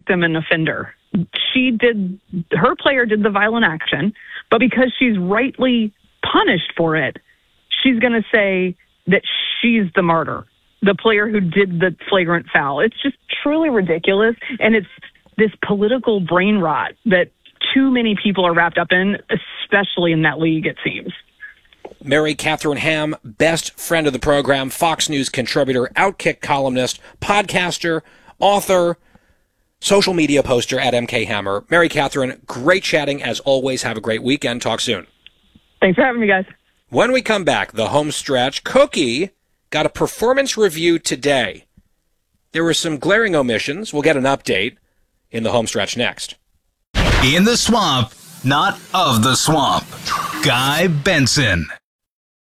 victim and offender. Her player did the violent action, but because she's rightly punished for it, she's going to say that she's the martyr, the player who did the flagrant foul. It's just truly ridiculous, and it's this political brain rot that too many people are wrapped up in, especially in that league, it seems. Mary Catherine Ham, best friend of the program, Fox News contributor, Outkick columnist, podcaster, author, social media poster at MK Hammer. Mary Catherine, great chatting as always. Have a great weekend. Talk soon. Thanks for having me, guys. When we come back, the home stretch, Cookie got a performance review today. There were some glaring omissions. We'll get an update in the home stretch next. In the swamp, not of the swamp. Guy Benson.